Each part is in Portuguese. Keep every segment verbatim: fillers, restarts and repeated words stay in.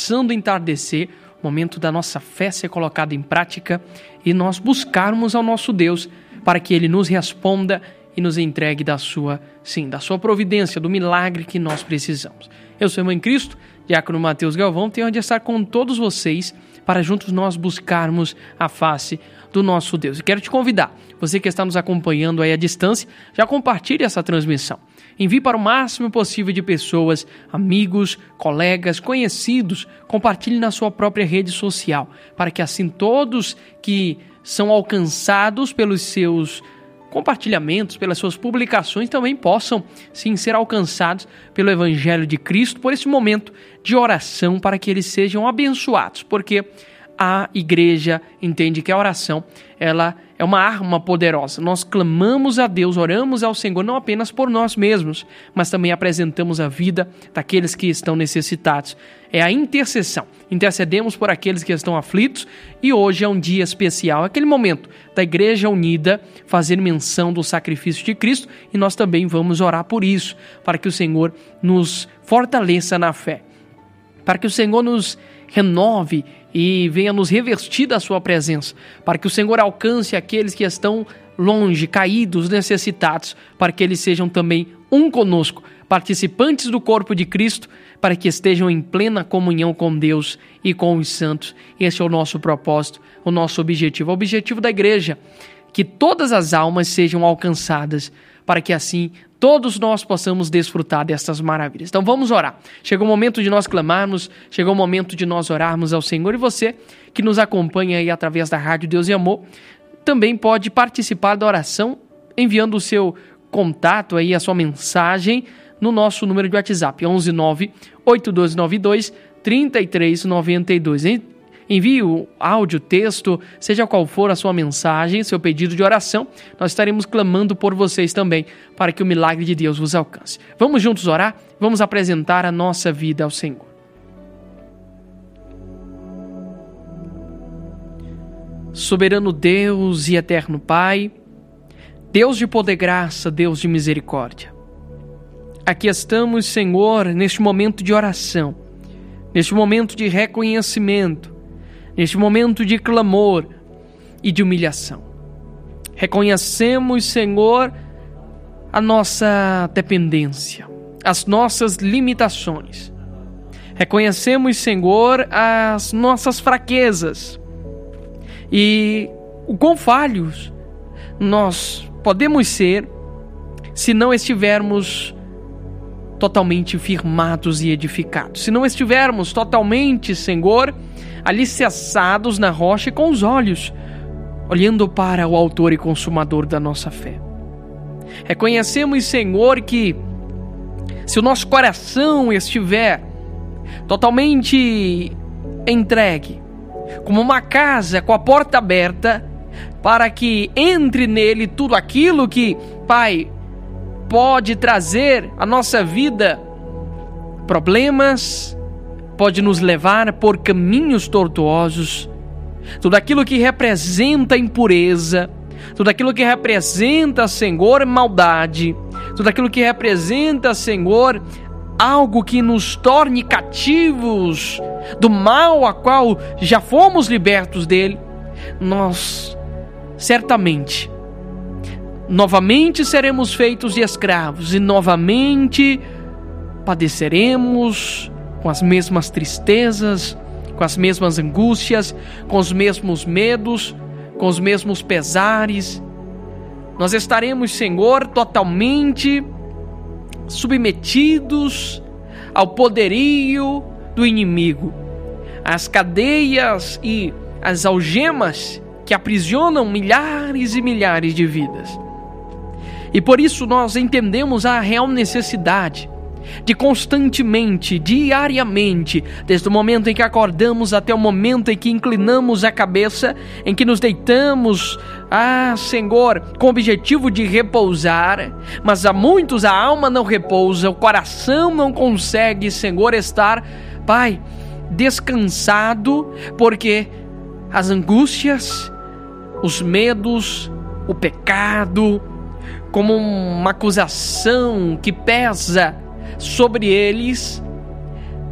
começando a entardecer, o momento da nossa fé ser colocada em prática e nós buscarmos ao nosso Deus para que Ele nos responda e nos entregue da sua, sim, da sua providência, do milagre que nós precisamos. Eu sou o irmão em Cristo, diácono Mateus Galvão, tenho de estar com todos vocês para juntos nós buscarmos a face do nosso Deus. E quero te convidar, você que está nos acompanhando aí à distância, já compartilhe essa transmissão. Envie para o máximo possível de pessoas, amigos, colegas, conhecidos. Compartilhe na sua própria rede social, para que assim todos que são alcançados pelos seus compartilhamentos, pelas suas publicações, também possam, sim, ser alcançados pelo Evangelho de Cristo, por esse momento de oração, para que eles sejam abençoados, porque a igreja entende que a oração, ela é uma arma poderosa. Nós clamamos a Deus, oramos ao Senhor, não apenas por nós mesmos, mas também apresentamos a vida daqueles que estão necessitados. É a intercessão. Intercedemos por aqueles que estão aflitos e hoje é um dia especial, aquele momento da igreja unida, fazer menção do sacrifício de Cristo, e nós também vamos orar por isso, para que o Senhor nos fortaleça na fé, para que o Senhor nos renove e venha nos revestir da sua presença, para que o Senhor alcance aqueles que estão longe, caídos, necessitados, para que eles sejam também um conosco, participantes do corpo de Cristo, para que estejam em plena comunhão com Deus e com os santos. Esse é o nosso propósito, o nosso objetivo, o objetivo da igreja, que todas as almas sejam alcançadas, para que assim todos nós possamos desfrutar dessas maravilhas. Então vamos orar. Chegou o momento de nós clamarmos, chegou o momento de nós orarmos ao Senhor, e você que nos acompanha aí através da Rádio Deus e Amor, também pode participar da oração enviando o seu contato aí, a sua mensagem no nosso número de WhatsApp, onze nove oito dois nove dois três três nove dois. Envie o áudio, texto, seja qual for a sua mensagem, seu pedido de oração, nós estaremos clamando por vocês também, para que o milagre de Deus vos alcance. Vamos juntos orar? Vamos apresentar a nossa vida ao Senhor. Soberano Deus e eterno Pai, Deus de poder e graça, Deus de misericórdia, aqui estamos, Senhor, neste momento de oração, neste momento de reconhecimento, neste momento de clamor e de humilhação. Reconhecemos, Senhor, a nossa dependência, as nossas limitações. Reconhecemos, Senhor, as nossas fraquezas e o quão falhos nós podemos ser se não estivermos totalmente firmados e edificados, se não estivermos totalmente, Senhor, alicerçados na rocha e com os olhos olhando para o autor e consumador da nossa fé. Reconhecemos, Senhor, que se o nosso coração estiver totalmente entregue, como uma casa com a porta aberta, para que entre nele tudo aquilo que, Pai, pode trazer à nossa vida problemas, pode nos levar por caminhos tortuosos, tudo aquilo que representa impureza, tudo aquilo que representa, Senhor, maldade, tudo aquilo que representa, Senhor, algo que nos torne cativos do mal a qual já fomos libertos dele, nós certamente novamente seremos feitos de escravos e novamente padeceremos com as mesmas tristezas, com as mesmas angústias, com os mesmos medos, com os mesmos pesares. Nós estaremos, Senhor, totalmente submetidos ao poderio do inimigo, às cadeias e às algemas que aprisionam milhares e milhares de vidas. E por isso nós entendemos a real necessidade de constantemente, diariamente, desde o momento em que acordamos até o momento em que inclinamos a cabeça, em que nos deitamos, ah, Senhor, com o objetivo de repousar, mas a muitos a alma não repousa, o coração não consegue, Senhor, estar, Pai, descansado, porque as angústias, os medos, o pecado, como uma acusação que pesa sobre eles,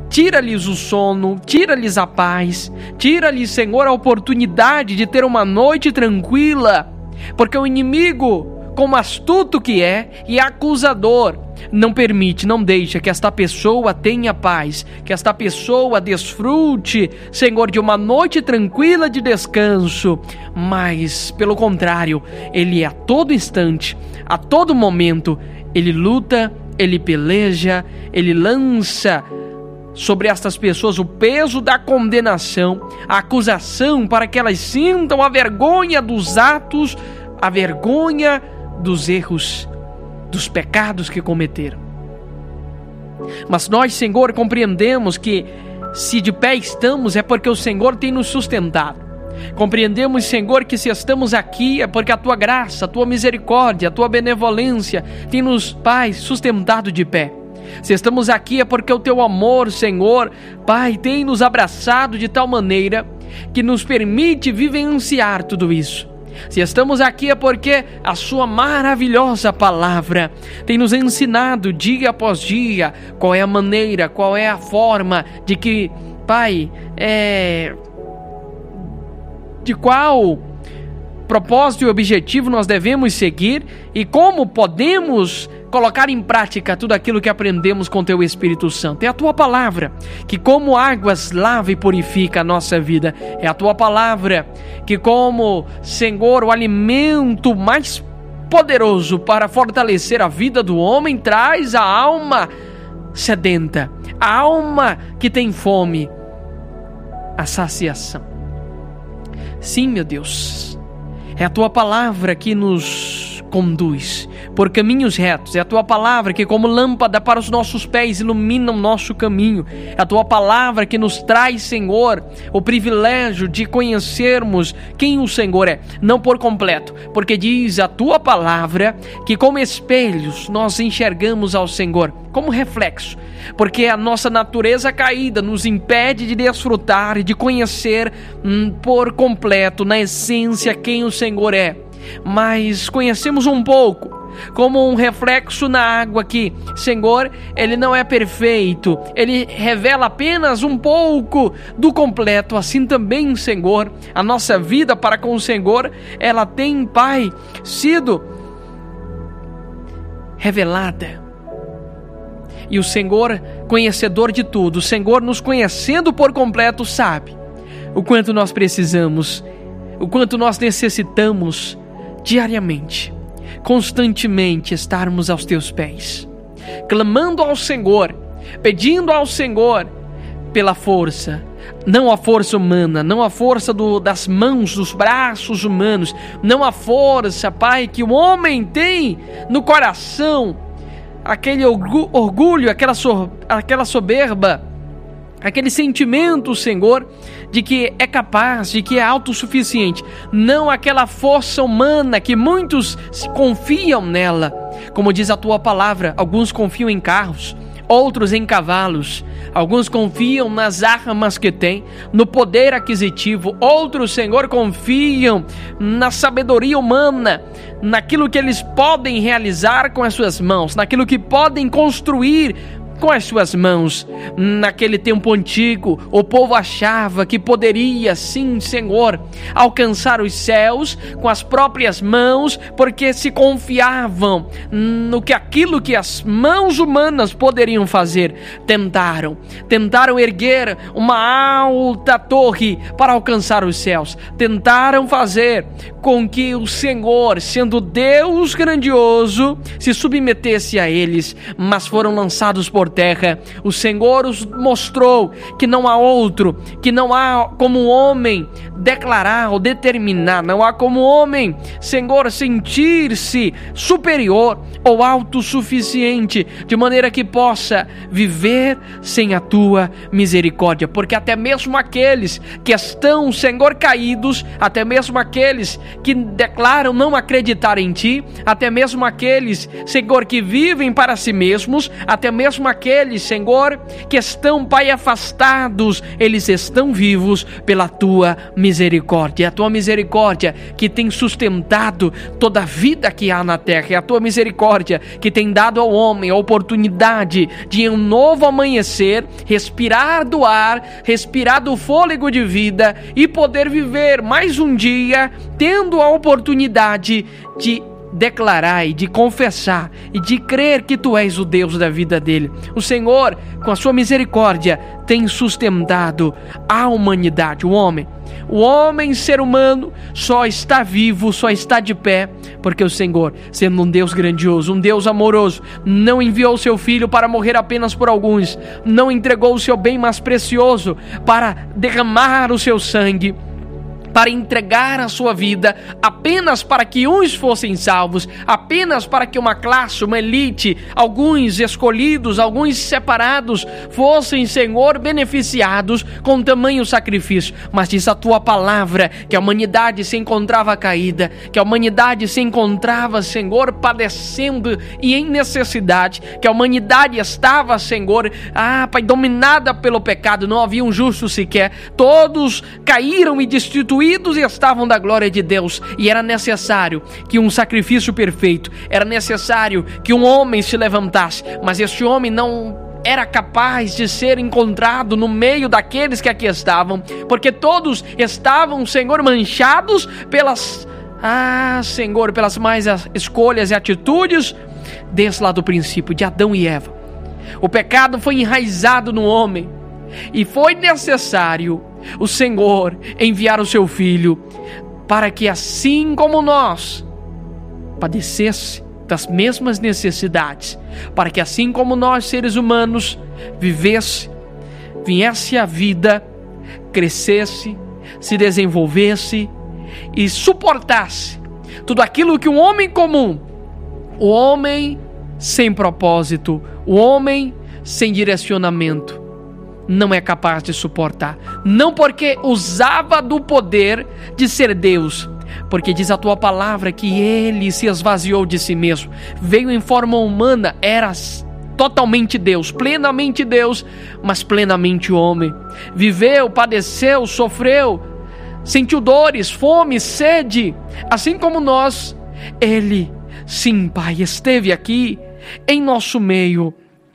tira-lhes o sono, tira-lhes a paz, tira-lhes, Senhor, a oportunidade de ter uma noite tranquila, porque o inimigo, como astuto que é e acusador, não permite, não deixa que esta pessoa tenha paz, que esta pessoa desfrute, Senhor, de uma noite tranquila de descanso, mas, pelo contrário, ele a todo instante, a todo momento, ele luta, ele peleja, ele lança sobre estas pessoas o peso da condenação, a acusação, para que elas sintam a vergonha dos atos, a vergonha dos erros, dos pecados que cometeram. Mas nós, Senhor, compreendemos que se de pé estamos é porque o Senhor tem nos sustentado. Compreendemos, Senhor, que se estamos aqui é porque a Tua graça, a Tua misericórdia, a Tua benevolência tem nos, Pai, sustentado de pé. Se estamos aqui é porque o Teu amor, Senhor, Pai, tem nos abraçado de tal maneira que nos permite vivenciar tudo isso. Se estamos aqui é porque a Sua maravilhosa palavra tem nos ensinado dia após dia qual é a maneira, qual é a forma de que, Pai, é... de qual propósito e objetivo nós devemos seguir e como podemos colocar em prática tudo aquilo que aprendemos com Teu Espírito Santo. É a Tua palavra que, como águas, lava e purifica a nossa vida. É a Tua palavra que, como, Senhor, o alimento mais poderoso para fortalecer a vida do homem, traz a alma sedenta, a alma que tem fome, a saciação. Sim, meu Deus, é a Tua palavra que nos conduz por caminhos retos. É a Tua palavra que, como lâmpada para os nossos pés, ilumina o nosso caminho. É a Tua palavra que nos traz, Senhor, o privilégio de conhecermos quem o Senhor é, não por completo, porque diz a Tua palavra que, como espelhos, nós enxergamos ao Senhor como reflexo, porque a nossa natureza caída nos impede de desfrutar e de conhecer hum, por completo, na essência, quem o Senhor é. Mas conhecemos um pouco, como um reflexo na água que, Senhor, Ele não é perfeito, Ele revela apenas um pouco do completo. Assim também, Senhor, a nossa vida para com o Senhor, ela tem, Pai, sido revelada. E o Senhor, conhecedor de tudo, o Senhor nos conhecendo por completo, sabe o quanto nós precisamos, o quanto nós necessitamos diariamente, constantemente estarmos aos Teus pés, clamando ao Senhor, pedindo ao Senhor pela força, não a força humana, não a força do, das mãos, dos braços humanos, não a força, Pai, que o homem tem no coração, aquele orgulho, aquela, so, aquela soberba, aquele sentimento, Senhor, de que é capaz, de que é autossuficiente. Não aquela força humana que muitos confiam nela. Como diz a Tua palavra, alguns confiam em carros, outros em cavalos. Alguns confiam nas armas que têm, no poder aquisitivo. Outros, Senhor, confiam na sabedoria humana, naquilo que eles podem realizar com as suas mãos, naquilo que podem construir com as suas mãos. Naquele tempo antigo, o povo achava que poderia, sim, Senhor, alcançar os céus com as próprias mãos, porque se confiavam no que aquilo que as mãos humanas poderiam fazer. Tentaram, tentaram erguer uma alta torre para alcançar os céus. Tentaram fazer com que o Senhor, sendo Deus grandioso, se submetesse a eles, mas foram lançados por terra. O Senhor os mostrou que não há outro, que não há como homem declarar ou determinar, não há como homem, Senhor, sentir-se superior ou autossuficiente, de maneira que possa viver sem a Tua misericórdia, porque até mesmo aqueles que estão, Senhor, caídos, até mesmo aqueles que declaram não acreditar em Ti, até mesmo aqueles, Senhor, que vivem para si mesmos, até mesmo aqueles aqueles, Senhor, que estão, Pai, afastados, eles estão vivos pela Tua misericórdia. É a Tua misericórdia que tem sustentado toda a vida que há na terra. É a Tua misericórdia que tem dado ao homem a oportunidade de, em um novo amanhecer, respirar do ar, respirar do fôlego de vida e poder viver mais um dia, tendo a oportunidade de declarar e de confessar e de crer que Tu és o Deus da vida dele. O Senhor, com a Sua misericórdia, tem sustentado a humanidade, o homem. O homem, ser humano, só está vivo, só está de pé, porque o Senhor, sendo um Deus grandioso, um Deus amoroso, não enviou o Seu Filho para morrer apenas por alguns, não entregou o Seu bem mais precioso para derramar o Seu sangue, para entregar a sua vida apenas para que uns fossem salvos, apenas para que uma classe, uma elite, alguns escolhidos, alguns separados, fossem, Senhor, beneficiados com tamanho sacrifício. Mas diz a Tua palavra que a humanidade se encontrava caída, que a humanidade se encontrava, Senhor, padecendo e em necessidade, que a humanidade estava, Senhor, ah, Pai, dominada pelo pecado, não havia um justo sequer, todos caíram e destituídos e estavam da glória de Deus, e era necessário que um sacrifício perfeito, era necessário que um homem se levantasse, mas este homem não era capaz de ser encontrado no meio daqueles que aqui estavam, porque todos estavam, Senhor, manchados pelas, ah, Senhor, pelas mais escolhas e atitudes desde lá do princípio, de Adão e Eva. O pecado foi enraizado no homem, e foi necessário o Senhor enviar o Seu Filho para que, assim como nós, padecesse das mesmas necessidades, para que, assim como nós, seres humanos, vivesse, viesse a vida, crescesse, se desenvolvesse e suportasse tudo aquilo que um homem comum, o homem sem propósito, o homem sem direcionamento, não é capaz de suportar. Não porque usava do poder de ser Deus, porque diz a Tua palavra que Ele se esvaziou de si mesmo, veio em forma humana, era totalmente Deus, plenamente Deus, mas plenamente homem. Viveu, padeceu, sofreu, sentiu dores, fome, sede, assim como nós. Ele, sim, Pai, esteve aqui em nosso meio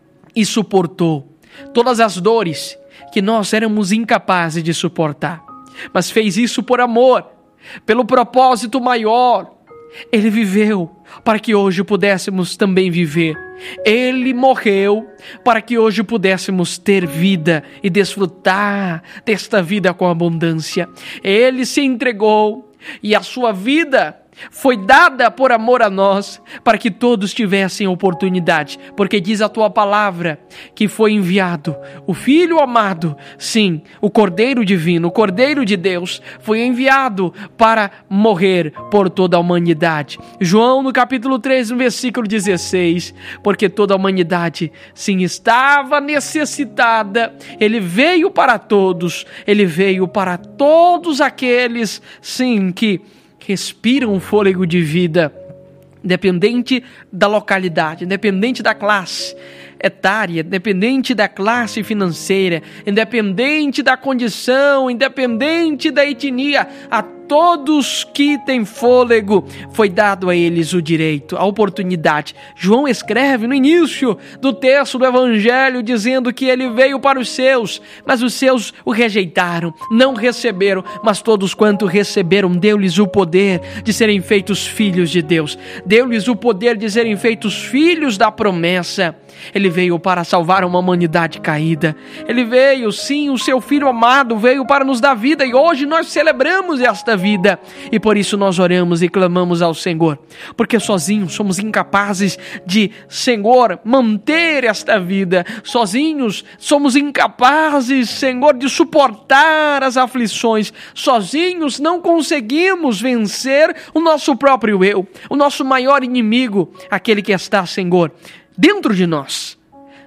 e suportou todas as dores que nós éramos incapazes de suportar, mas fez isso por amor, pelo propósito maior. Ele viveu para que hoje pudéssemos também viver. Ele morreu para que hoje pudéssemos ter vida e desfrutar desta vida com abundância. Ele se entregou e a sua vida foi dada por amor a nós, para que todos tivessem oportunidade, porque diz a Tua palavra que foi enviado o Filho amado, sim, o Cordeiro Divino, o Cordeiro de Deus, foi enviado para morrer por toda a humanidade. João, no capítulo três, no versículo dezesseis, porque toda a humanidade, sim, estava necessitada, Ele veio para todos, Ele veio para todos aqueles, sim, que respiram um fôlego de vida, independente da localidade, independente da classe etária, independente da classe financeira, independente da condição, independente da etnia, a todos que têm fôlego foi dado a eles o direito, a oportunidade. João escreve no início do texto do Evangelho dizendo que ele veio para os seus, mas os seus o rejeitaram, não receberam, mas todos quanto receberam, deu-lhes o poder de serem feitos filhos de Deus, deu-lhes o poder de serem feitos filhos da promessa. Ele veio para salvar uma humanidade caída. Ele veio, sim, o Seu Filho amado veio para nos dar vida, e hoje nós celebramos esta vida, e por isso nós oramos e clamamos ao Senhor, porque sozinhos somos incapazes de, Senhor, manter esta vida. Sozinhos somos incapazes, Senhor, de suportar as aflições. Sozinhos não conseguimos vencer o nosso próprio eu, o nosso maior inimigo, aquele que está, Senhor, dentro de nós,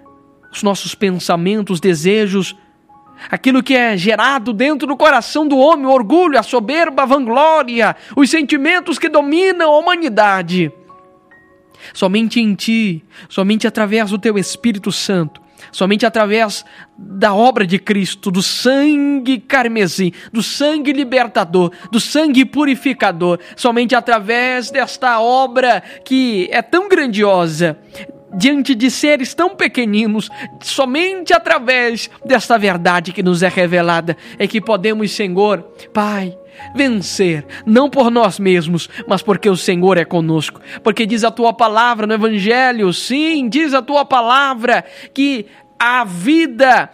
os nossos pensamentos, desejos, aquilo que é gerado dentro do coração do homem, o orgulho, a soberba, a vanglória, os sentimentos que dominam a humanidade. Somente em Ti, somente através do Teu Espírito Santo, somente através da obra de Cristo, do sangue carmesim, do sangue libertador, do sangue purificador, somente através desta obra que é tão grandiosa, diante de seres tão pequeninos, somente através desta verdade que nos é revelada, é que podemos, Senhor, Pai, vencer, não por nós mesmos, mas porque o Senhor é conosco, porque diz a Tua palavra no Evangelho, sim, diz a Tua palavra que a vida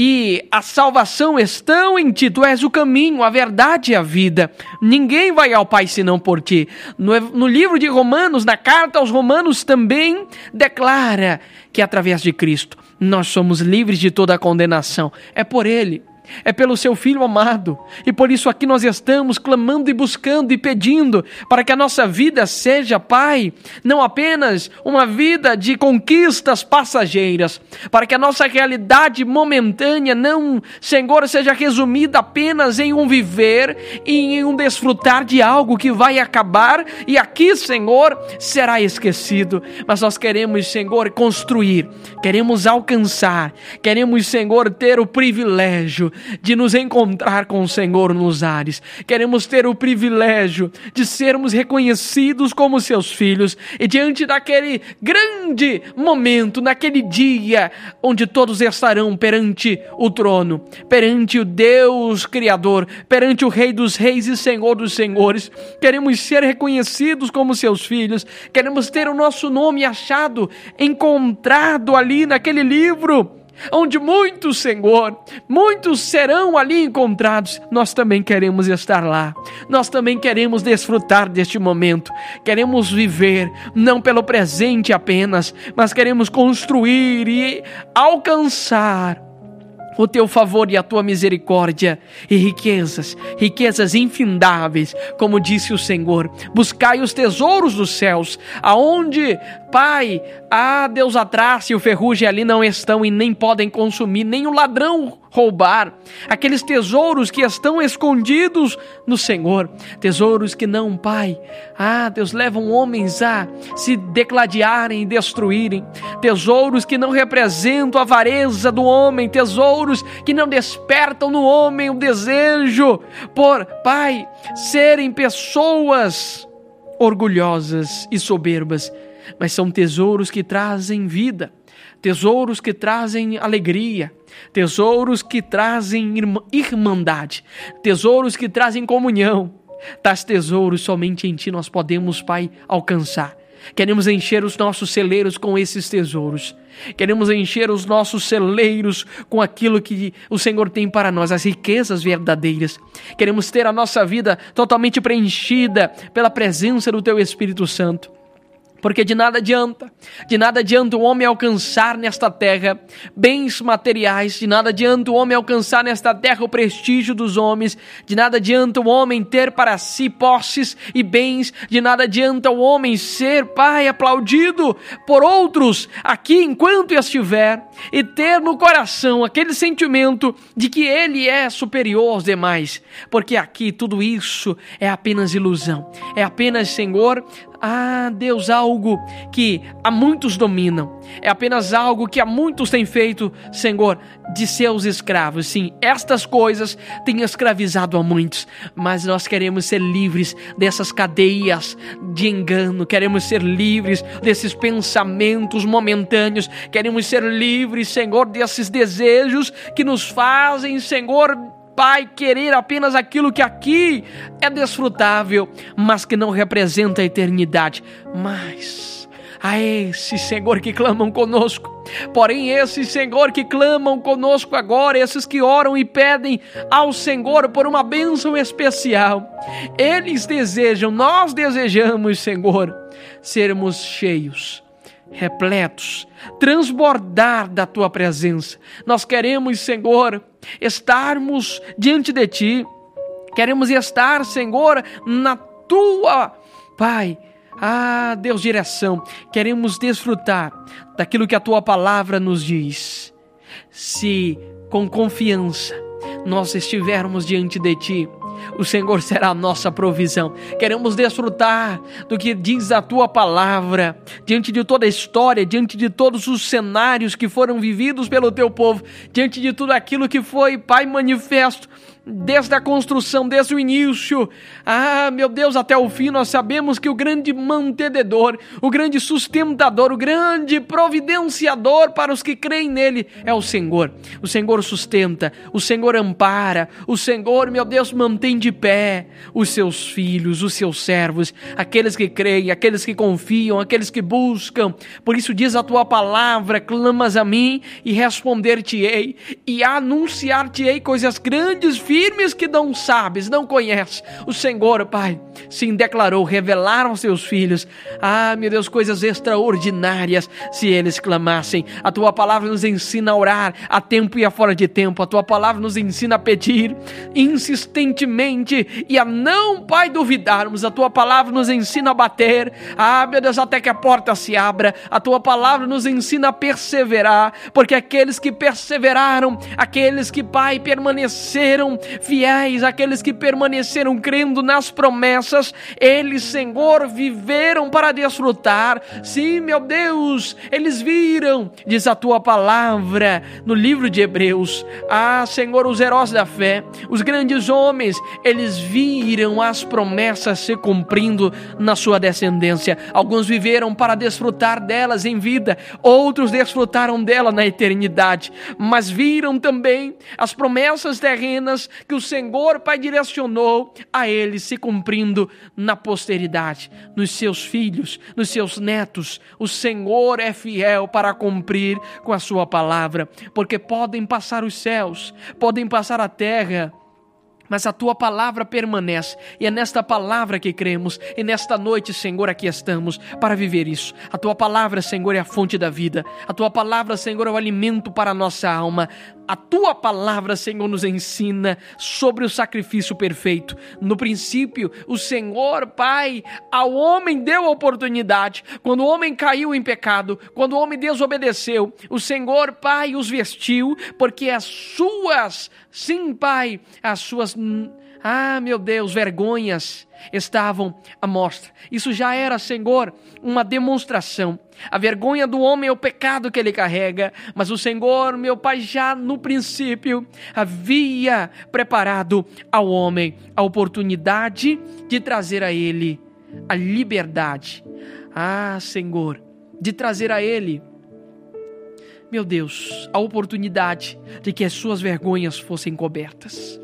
e a salvação estão em Ti. Tu és o caminho, a verdade e a vida. Ninguém vai ao Pai senão por Ti. No, no livro de Romanos, na carta aos Romanos, também declara que através de Cristo nós somos livres de toda a condenação. É por Ele. É pelo Seu Filho amado, e por isso aqui nós estamos clamando e buscando e pedindo para que a nossa vida seja, Pai, não apenas uma vida de conquistas passageiras, para que a nossa realidade momentânea não, Senhor, seja resumida apenas em um viver e em um desfrutar de algo que vai acabar e aqui, Senhor, será esquecido, mas nós queremos, Senhor, construir, queremos alcançar, queremos, Senhor, ter o privilégio de nos encontrar com o Senhor nos ares. Queremos ter o privilégio de sermos reconhecidos como seus filhos e diante daquele grande momento, naquele dia onde todos estarão perante o trono, perante o Deus Criador, perante o Rei dos Reis e Senhor dos Senhores. Queremos ser reconhecidos como seus filhos, queremos ter o nosso nome achado, encontrado ali naquele livro, onde muitos, Senhor, muitos serão ali encontrados. Nós também queremos estar lá, nós também queremos desfrutar deste momento, queremos viver, não pelo presente apenas, mas queremos construir e alcançar o Teu favor e a Tua misericórdia e riquezas, riquezas infindáveis, como disse o Senhor. Buscai os tesouros dos céus, aonde, Pai, a Deus a traça e o ferrugem ali não estão e nem podem consumir, nem o ladrão roubar. Aqueles tesouros que estão escondidos no Senhor, tesouros que não, Pai, ah, Deus, levam homens a se degladiarem e destruírem, tesouros que não representam a avareza do homem, tesouros que não despertam no homem o desejo por, Pai, serem pessoas orgulhosas e soberbas, mas são tesouros que trazem vida, tesouros que trazem alegria, tesouros que trazem irmandade, tesouros que trazem comunhão. Tais tesouros somente em Ti nós podemos, Pai, alcançar. Queremos encher os nossos celeiros com esses tesouros. Queremos encher os nossos celeiros com aquilo que o Senhor tem para nós, as riquezas verdadeiras. Queremos ter a nossa vida totalmente preenchida pela presença do Teu Espírito Santo. Porque de nada adianta, de nada adianta o homem alcançar nesta terra bens materiais, de nada adianta o homem alcançar nesta terra o prestígio dos homens, de nada adianta o homem ter para si posses e bens, de nada adianta o homem ser, Pai, aplaudido por outros aqui enquanto estiver e ter no coração aquele sentimento de que ele é superior aos demais, porque aqui tudo isso é apenas ilusão, é apenas, Senhor, ah, Deus, algo que a muitos dominam, é apenas algo que a muitos têm feito, Senhor, de seus escravos. Sim, estas coisas têm escravizado a muitos, mas nós queremos ser livres dessas cadeias de engano, queremos ser livres desses pensamentos momentâneos, queremos ser livres, Senhor, desses desejos que nos fazem, Senhor, Pai, querer apenas aquilo que aqui é desfrutável, mas que não representa a eternidade. Mas a esses, Senhor, que clamam conosco, porém esses, Senhor, que clamam conosco agora, esses que oram e pedem ao Senhor por uma bênção especial, eles desejam, nós desejamos, Senhor, sermos cheios, repletos, transbordar da Tua presença. Nós queremos, Senhor, estarmos diante de Ti, queremos estar, Senhor, na Tua, Pai, ah, Deus, direção, queremos desfrutar daquilo que a Tua palavra nos diz. Se com confiança nós estivermos diante de Ti, o Senhor será a nossa provisão. Queremos desfrutar do que diz a Tua palavra, diante de toda a história, diante de todos os cenários que foram vividos pelo Teu povo, diante de tudo aquilo que foi, Pai, manifesto, desde a construção, desde o início, ah, meu Deus, até o fim. Nós sabemos que o grande mantenedor, o grande sustentador, o grande providenciador para os que creem nele é o Senhor. O Senhor sustenta, o Senhor ampara, o Senhor, meu Deus, mantém de pé os seus filhos, os seus servos, aqueles que creem, aqueles que confiam, aqueles que buscam. Por isso diz a Tua palavra: clamas a mim e responder-te-ei, e anunciar-te-ei coisas grandes, firmes, que não sabes, não conheces. O Senhor, Pai, sim, declarou, revelaram aos seus filhos, ah, meu Deus, coisas extraordinárias se eles clamassem. A Tua palavra nos ensina a orar a tempo e a fora de tempo. A Tua palavra nos ensina a pedir insistentemente e a não, Pai, duvidarmos. A Tua palavra nos ensina a bater, ah, meu Deus, até que a porta se abra. A Tua palavra nos ensina a perseverar, porque aqueles que perseveraram, aqueles que, Pai, permaneceram fiéis, aqueles que permaneceram crendo nas promessas, eles, Senhor, viveram para desfrutar. Sim, meu Deus, eles viram, diz a Tua palavra no livro de Hebreus, ah, Senhor, os heróis da fé, os grandes homens, eles viram as promessas se cumprindo na sua descendência. Alguns viveram para desfrutar delas em vida, outros desfrutaram dela na eternidade, mas viram também as promessas terrenas que o Senhor, Pai, direcionou a eles se cumprindo na posteridade, nos seus filhos, nos seus netos. O Senhor é fiel para cumprir com a Sua palavra, porque podem passar os céus, podem passar a terra, mas a Tua palavra permanece, e é nesta palavra que cremos, e nesta noite, Senhor, aqui estamos para viver isso. A Tua palavra, Senhor, é a fonte da vida. A Tua palavra, Senhor, é o alimento para a nossa alma. A Tua palavra, Senhor, nos ensina sobre o sacrifício perfeito. No princípio, o Senhor, Pai, ao homem deu a oportunidade. Quando o homem caiu em pecado, quando o homem desobedeceu, o Senhor, Pai, os vestiu, porque as suas, sim, Pai, as suas, ah, meu Deus, vergonhas estavam à mostra. Isso já era, Senhor, uma demonstração. A vergonha do homem é o pecado que ele carrega, mas o Senhor, meu Pai, já no princípio havia preparado ao homem a oportunidade de trazer a ele a liberdade. Ah, Senhor, de trazer a ele, meu Deus, a oportunidade de que as suas vergonhas fossem cobertas.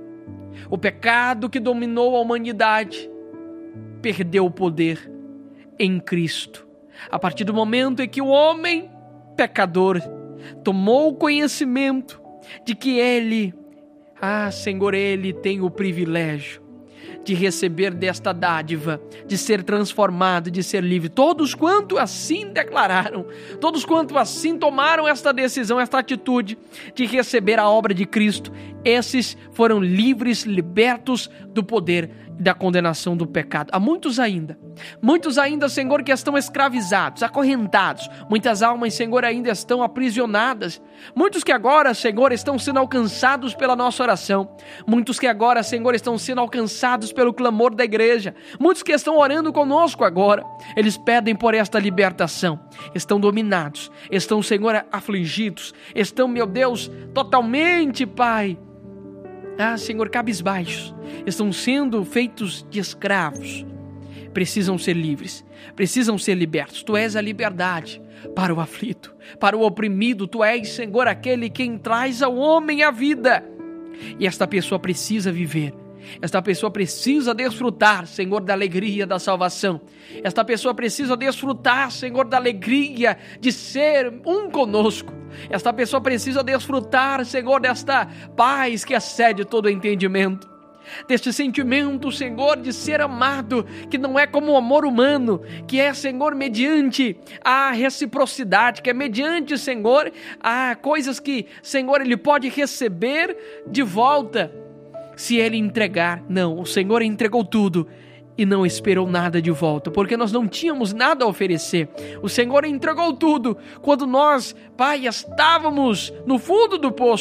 O pecado que dominou a humanidade perdeu o poder em Cristo. A partir do momento em que o homem pecador tomou conhecimento de que ele, ah, Senhor, ele tem o privilégio de receber desta dádiva, de ser transformado, de ser livre. Todos quanto assim declararam, todos quanto assim tomaram esta decisão, esta atitude de receber a obra de Cristo, esses foram livres, libertos do poder e da condenação do pecado. Há muitos ainda, muitos ainda, Senhor, que estão escravizados, acorrentados. Muitas almas, Senhor, ainda estão aprisionadas. Muitos que agora, Senhor, estão sendo alcançados pela nossa oração. Muitos que agora, Senhor, estão sendo alcançados pelo clamor da igreja. Muitos que estão orando conosco agora. Eles pedem por esta libertação. Estão dominados, estão, Senhor, afligidos. Estão, meu Deus, totalmente, Pai, ah, Senhor, cabisbaixos, estão sendo feitos de escravos, precisam ser livres, precisam ser libertos. Tu és a liberdade para o aflito, para o oprimido. Tu és, Senhor, aquele quem traz ao homem a vida. E esta pessoa precisa viver, esta pessoa precisa desfrutar, Senhor, da alegria da salvação. Esta pessoa precisa desfrutar, Senhor, da alegria de ser um conosco. Esta pessoa precisa desfrutar, Senhor, desta paz que excede todo entendimento. Deste sentimento, Senhor, de ser amado, que não é como o amor humano, que é, Senhor, mediante a reciprocidade, que é mediante, Senhor, a coisas que, Senhor, Ele pode receber de volta se Ele entregar. Não, o Senhor entregou tudo e não esperou nada de volta, porque nós não tínhamos nada a oferecer. O Senhor entregou tudo quando nós, Pai, estávamos no fundo do poço.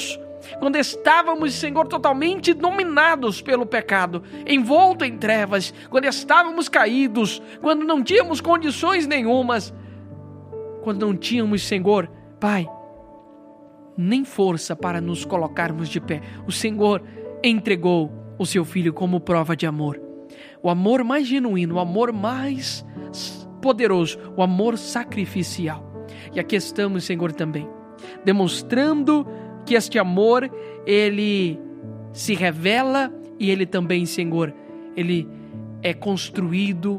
quando estávamos, Senhor, totalmente dominados pelo pecado, envolto em trevas, quando estávamos caídos, quando não tínhamos condições nenhumas, quando não tínhamos, Senhor, Pai, nem força para nos colocarmos de pé, o Senhor entregou o seu Filho como prova de amor. O amor mais genuíno, o amor mais poderoso, o amor sacrificial. E aqui estamos, Senhor, também, demonstrando que este amor, ele se revela e ele também, Senhor, ele é construído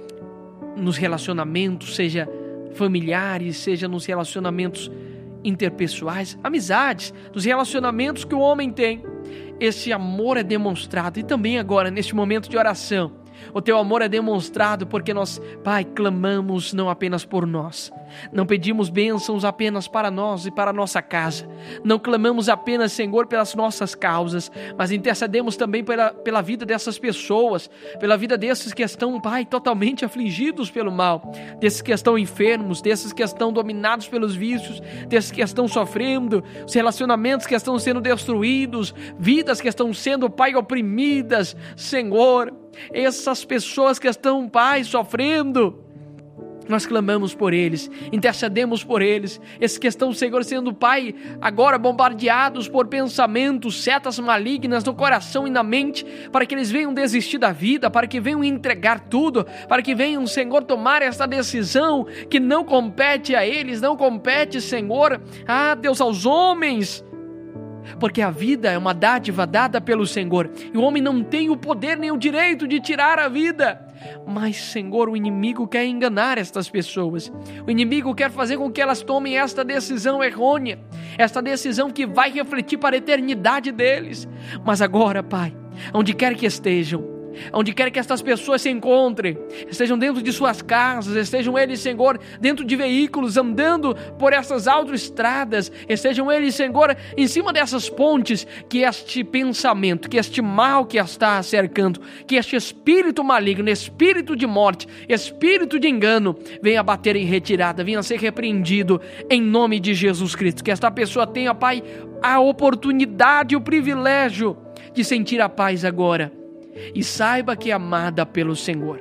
nos relacionamentos, seja familiares, seja nos relacionamentos interpessoais, amizades, nos relacionamentos que o homem tem. Esse amor é demonstrado, e também agora, neste momento de oração, o teu amor é demonstrado porque nós, Pai, clamamos não apenas por nós, não pedimos bênçãos apenas para nós e para a nossa casa, não clamamos apenas, Senhor, pelas nossas causas, mas intercedemos também pela, pela vida dessas pessoas, pela vida desses que estão, Pai, totalmente afligidos pelo mal, desses que estão enfermos, desses que estão dominados pelos vícios, desses que estão sofrendo, os relacionamentos que estão sendo destruídos, vidas que estão sendo, Pai, oprimidas, Senhor, essas pessoas que estão, Pai, sofrendo, nós clamamos por eles, intercedemos por eles, esses que estão, Senhor, sendo, Pai, agora bombardeados por pensamentos, setas malignas no coração e na mente, para que eles venham desistir da vida, para que venham entregar tudo, para que venham, Senhor, tomar esta decisão que não compete a eles, não compete, Senhor, ah, Deus, aos homens, porque a vida é uma dádiva dada pelo Senhor, e o homem não tem o poder nem o direito de tirar a vida. Mas, Senhor, o inimigo quer enganar estas pessoas, o inimigo quer fazer com que elas tomem esta decisão errônea, esta decisão que vai refletir para a eternidade deles. Mas agora, Pai, onde quer que estejam, onde quer que estas pessoas se encontrem, estejam dentro de suas casas, estejam eles, Senhor, dentro de veículos, andando por essas autoestradas, estejam eles, Senhor, em cima dessas pontes, que este pensamento, que este mal que está cercando, que este espírito maligno, espírito de morte, espírito de engano, venha bater em retirada, venha ser repreendido em nome de Jesus Cristo, que esta pessoa tenha, Pai, a oportunidade e o privilégio de sentir a paz agora, e saiba que é amada pelo Senhor.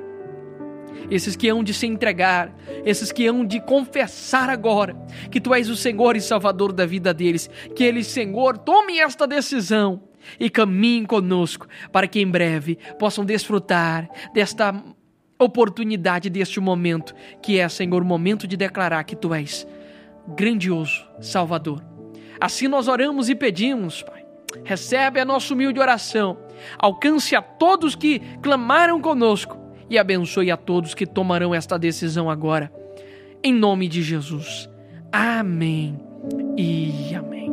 Esses que hão de se entregar, esses que hão de confessar agora que Tu és o Senhor e Salvador da vida deles, que eles, Senhor, tomem esta decisão e caminhem conosco, para que em breve possam desfrutar desta oportunidade, deste momento, que é, Senhor, o momento de declarar que Tu és grandioso Salvador. Assim nós oramos e pedimos, Pai. Recebe a nossa humilde oração, alcance a todos que clamaram conosco e abençoe a todos que tomarão esta decisão agora, em nome de Jesus. Amém e amém.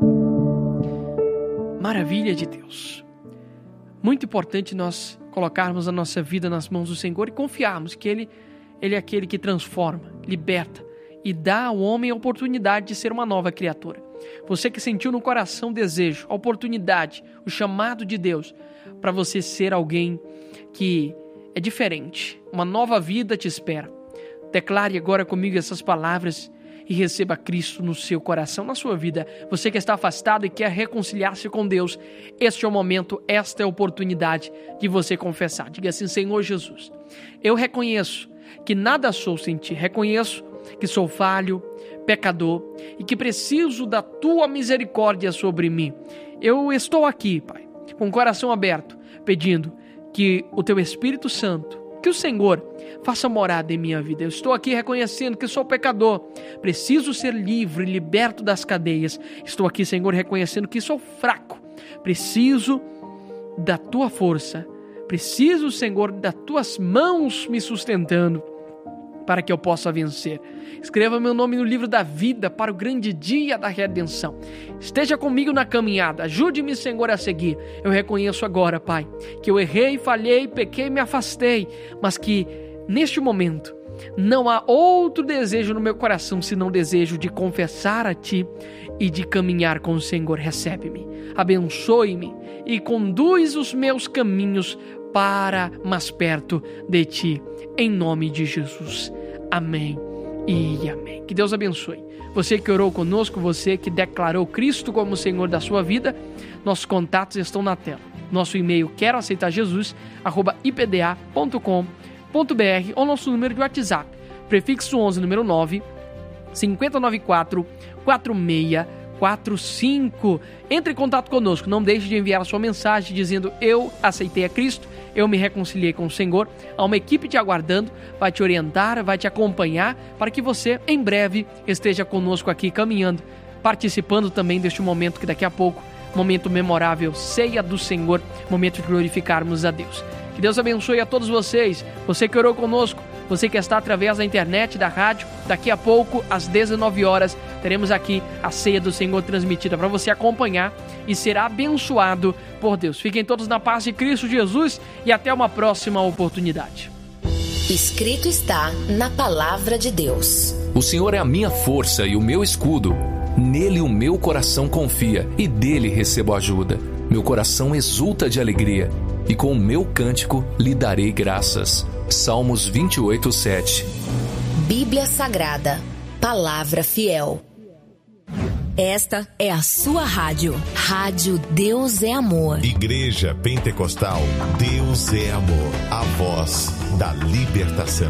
Maravilha de Deus. Muito importante nós colocarmos a nossa vida nas mãos do Senhor e confiarmos que Ele, Ele é aquele que transforma, liberta e dá ao homem a oportunidade de ser uma nova criatura. Você que sentiu no coração o desejo, a oportunidade, o chamado de Deus para você ser alguém que é diferente, uma nova vida te espera. Declare agora comigo essas palavras e receba Cristo no seu coração, na sua vida. Você que está afastado e quer reconciliar-se com Deus, este é o momento, esta é a oportunidade de você confessar. Diga assim: Senhor Jesus, eu reconheço que nada sou sem Ti, reconheço que sou falho, pecador e que preciso da Tua misericórdia sobre mim. Eu estou aqui, Pai, com o coração aberto, pedindo que o Teu Espírito Santo, que o Senhor faça morada em minha vida. Eu estou aqui reconhecendo que sou pecador, preciso ser livre, liberto das cadeias. Estou aqui, Senhor, reconhecendo que sou fraco, preciso da Tua força, preciso, Senhor, das Tuas mãos me sustentando, para que eu possa vencer. Escreva meu nome no livro da vida para o grande dia da redenção. Esteja comigo na caminhada. Ajude-me, Senhor, a seguir. Eu reconheço agora, Pai, que eu errei, falhei, pequei, me afastei, mas que neste momento não há outro desejo no meu coração senão o desejo de confessar a Ti e de caminhar com o Senhor. Recebe-me, abençoe-me e conduz os meus caminhos para mais perto de Ti, em nome de Jesus. Amém e amém. Que Deus abençoe. Você que orou conosco, você que declarou Cristo como Senhor da sua vida, nossos contatos estão na tela. Nosso e-mail quero aceitar Jesus arroba i p d a ponto com ponto b r ou nosso número de WhatsApp, prefixo onze, número nove, cinco nove quatro, quatro seis quatro cinco. Entre em contato conosco, não deixe de enviar a sua mensagem dizendo: eu aceitei a Cristo, eu me reconciliei com o Senhor. Há uma equipe te aguardando, vai te orientar, vai te acompanhar, para que você em breve esteja conosco aqui caminhando, participando também deste momento que daqui a pouco, momento memorável, ceia do Senhor, momento de glorificarmos a Deus. Que Deus abençoe a todos vocês, você que orou conosco, você que está através da internet, da rádio. Daqui a pouco, às dezenove horas, teremos aqui a ceia do Senhor transmitida para você acompanhar e ser abençoado por Deus. Fiquem todos na paz de Cristo Jesus e até uma próxima oportunidade. Escrito está na palavra de Deus: o Senhor é a minha força e o meu escudo. Nele o meu coração confia e dele recebo ajuda. Meu coração exulta de alegria e com o meu cântico lhe darei graças. Salmos vinte e oito, sete. Bíblia Sagrada, palavra fiel. Esta é a sua rádio. Rádio Deus é Amor. Igreja Pentecostal Deus é Amor. A voz da libertação.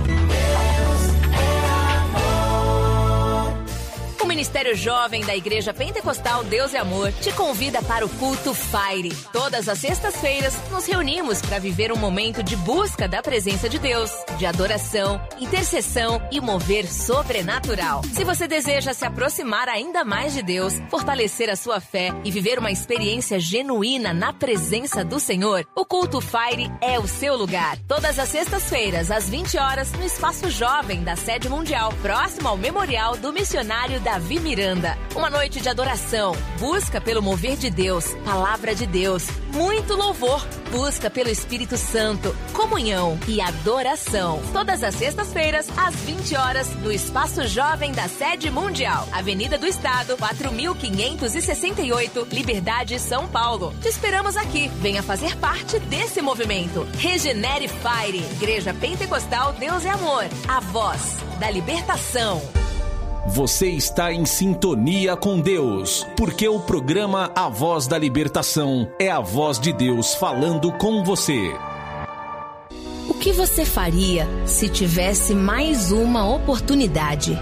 O Ministério Jovem da Igreja Pentecostal Deus é Amor te convida para o culto Fire. Todas as sextas-feiras nos reunimos para viver um momento de busca da presença de Deus, de adoração, intercessão e mover sobrenatural. Se você deseja se aproximar ainda mais de Deus, fortalecer a sua fé e viver uma experiência genuína na presença do Senhor, o culto Fire é o seu lugar. Todas as sextas-feiras, às vinte horas, no Espaço Jovem da Sede Mundial, próximo ao Memorial do Missionário Davi Miranda. Uma noite de adoração, busca pelo mover de Deus, palavra de Deus, muito louvor, busca pelo Espírito Santo, comunhão e adoração. Todas as sextas-feiras, às vinte horas, no Espaço Jovem da Sede Mundial, Avenida do Estado, quatro mil quinhentos e sessenta e oito, Liberdade, São Paulo. Te esperamos aqui. Venha fazer parte desse movimento. Regenere Fire. Igreja Pentecostal Deus é Amor. A voz da libertação. Você está em sintonia com Deus, porque o programa A Voz da Libertação é a voz de Deus falando com você. O que você faria se tivesse mais uma oportunidade?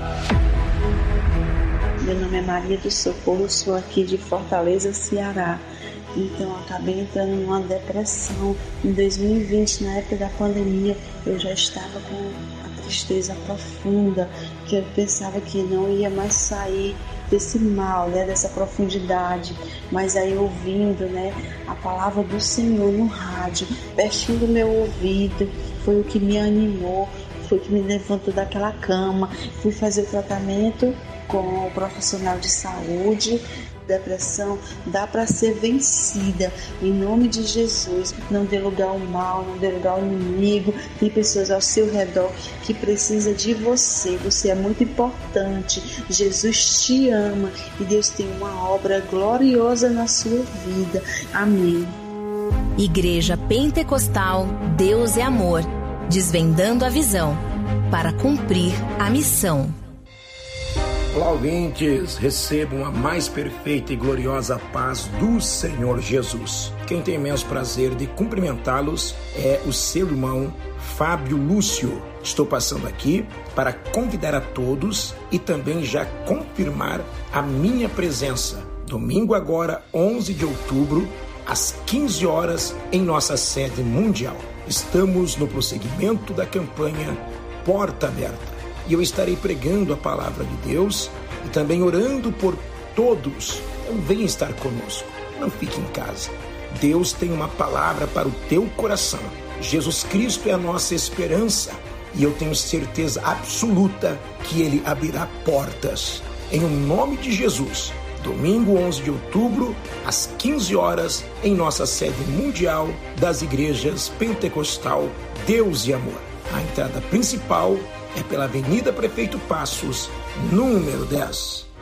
Meu nome é Maria do Socorro, sou aqui de Fortaleza, Ceará. Então eu acabei entrando numa depressão. Em dois mil e vinte, na época da pandemia, eu já estava com tristeza profunda, que eu pensava que não ia mais sair desse mal, né, dessa profundidade. Mas aí ouvindo, né, a palavra do Senhor no rádio, pertinho do meu ouvido, foi o que me animou, foi o que me levantou daquela cama. Fui fazer o tratamento com o profissional de saúde. Depressão dá para ser vencida em nome de Jesus. Não dê lugar ao mal, não dê lugar ao inimigo. Tem pessoas ao seu redor que precisam de você. Você é muito importante. Jesus te ama e Deus tem uma obra gloriosa na sua vida. Amém. Igreja Pentecostal Deus é Amor, desvendando a visão para cumprir a missão. Olá, ouvintes, recebam a mais perfeita e gloriosa paz do Senhor Jesus. Quem tem imenso prazer de cumprimentá-los é o seu irmão Fábio Lúcio. Estou passando aqui para convidar a todos e também já confirmar a minha presença. Domingo agora, onze de outubro, às quinze horas, em nossa sede mundial. Estamos no prosseguimento da campanha Porta Aberta. E eu estarei pregando a palavra de Deus e também orando por todos. Então venha estar conosco, não fique em casa. Deus tem uma palavra para o teu coração. Jesus Cristo é a nossa esperança e eu tenho certeza absoluta que Ele abrirá portas. Em nome de Jesus, domingo onze de outubro, às quinze horas, em nossa sede mundial das igrejas Pentecostal Deus e Amor. A entrada principal é pela Avenida Prefeito Passos, número dez.